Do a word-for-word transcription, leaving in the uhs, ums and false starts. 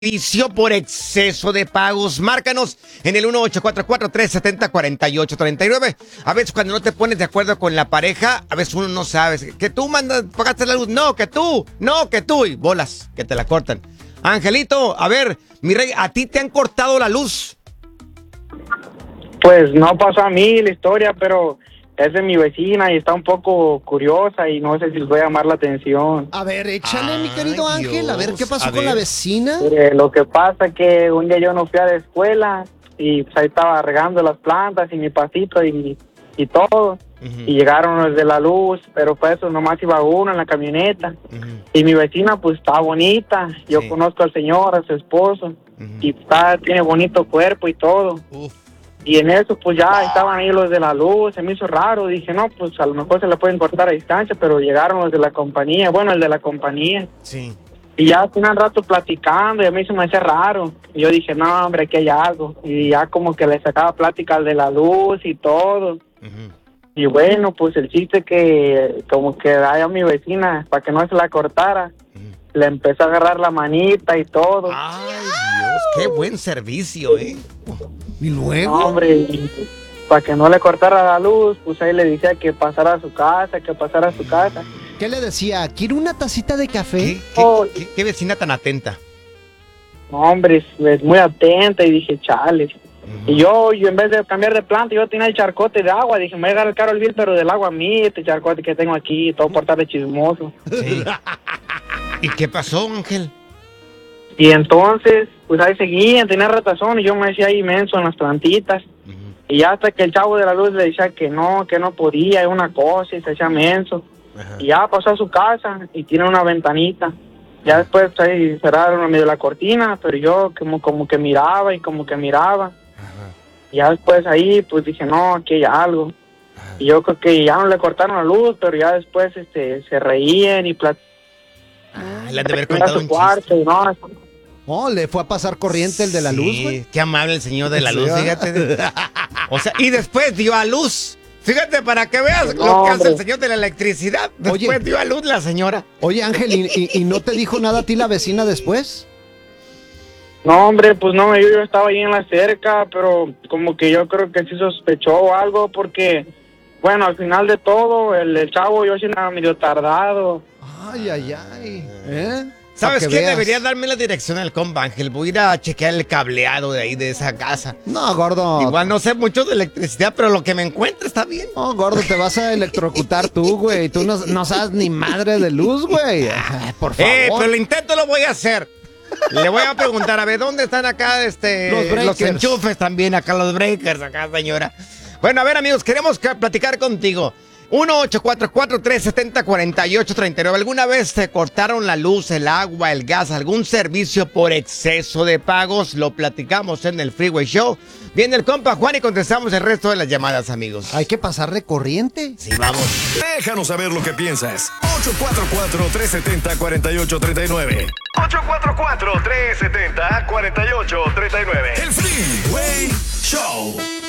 Servicio por exceso de pagos. Márcanos en el uno ocho cuatro cuatro, tres siete cero, cuatro ocho tres nueve. A veces cuando no te pones de acuerdo con la pareja, a veces uno no sabe. Que tú mandas, pagaste la luz. No, que tú. No, que tú. Y bolas, que te la cortan. Angelito, a ver, mi rey, ¿a ti te han cortado la luz? Pues no pasó a mí la historia, pero es de mi vecina y está un poco curiosa y no sé si les voy a llamar la atención. A ver, échale, Ay, mi querido Ángel, a ver Dios. qué pasó A con ver. la vecina. Eh, lo que pasa es que un día yo no fui a la escuela y pues ahí estaba regando las plantas y mi pasito y, y todo. Ujú. Y llegaron los de la luz, pero pues eso nomás iba uno en la camioneta. Ujú. Y mi vecina pues está bonita, yo Sí. conozco al señor, a su esposo, Ujú. y está, tiene bonito cuerpo y todo. Uf. Y en eso, pues ya estaban ahí los de la luz, se me hizo raro, dije, no, pues a lo mejor se la pueden cortar a distancia, pero llegaron los de la compañía, bueno, el de la compañía, Sí. y ya tenían rato platicando, y a mí se me hacía raro, y yo dije, no, hombre, aquí hay algo, y ya como que le sacaba plática al de la luz y todo, Ujú. y bueno, pues el chiste que como que ahí a mi vecina, para que no se la cortara, Ujú. le empezó a agarrar la manita y todo. Ay, Dios, qué buen servicio, ¿eh? ¿Y No, luego? hombre, y para que no le cortara la luz, pues ahí le decía que pasara a su casa, que pasara a su casa. ¿Qué le decía? ¿Quiere una tacita de ¿Qué, café? qué, Oh. qué- qué vecina tan atenta? No, hombre, es, es muy atenta y dije, chale. Ujú. Y yo, yo en vez de cambiar de planta, yo tenía el charcote de agua. Dije, me voy a dar el caro el bill, pero del agua a mí, este charcote que tengo aquí, todo por estar de chismoso. Sí. ¿Y qué pasó, Ángel? Y entonces, pues ahí seguían, tenía ratazón y yo me decía ahí inmenso en las plantitas. Ujú. Y ya hasta que el chavo de la luz le decía que no, que no podía, es una cosa, y se hacía menso. Ajá. Y ya pasó a su casa y tiene una ventanita. Ya después pues, ahí cerraron medio la cortina, pero yo como, como que miraba y como que miraba. Ajá. Y ya después ahí pues dije, no, aquí hay algo. Ajá. Y yo creo que ya no le cortaron la luz, pero ya después este se reían y platicaban Ah, le han de haber en contado su un cuarto. chiste. Y no, Oh, le fue a pasar corriente el de la luz, Sí, güey. qué amable el señor de la Sí, luz, ¿verdad? fíjate. O sea, y después dio a luz. Fíjate, para que veas No, lo que hace hombre. el señor de la electricidad. Después Oye. dio a luz la señora. Oye, Ángel, ¿y, y- y no te dijo nada a ti la vecina después? no, hombre, pues no, yo, yo estaba ahí en la cerca, pero como que yo creo que sí sospechó algo porque, bueno, al final de todo, el, el chavo yo sí andaba medio tardado. Ay, ay, ay. ¿Eh? ¿Sabes Pa' que qué? veas. Debería darme la dirección al compa Ángel. Voy a ir a chequear el cableado de ahí, de esa casa. No, gordo. Igual no sé mucho de electricidad, pero lo que me encuentre está bien. No, gordo, te vas a electrocutar tú, güey. Tú no, no sabes ni madre de luz, güey. Ay, por favor. Eh, pero el intento lo voy a hacer. Le voy a preguntar, a ver, ¿dónde están acá este, Los breakers. enchufes también? Acá los breakers, acá, señora. Bueno, a ver, amigos, queremos ca- platicar contigo. uno ocho cuatro cuatro, tres siete cero, cuatro ocho tres nueve. ¿Alguna vez te cortaron la luz, el agua, el gas, algún servicio por exceso de pagos? Lo platicamos en el Freeway Show. Viene el compa Juan y contestamos el resto de las llamadas, amigos. Hay que pasar de corriente. Sí, vamos. Déjanos saber lo que piensas. ocho cuatro cuatro, tres siete cero, cuatro ocho tres nueve. ocho cuatro cuatro, tres siete cero, cuatro ocho tres nueve. El Freeway Show.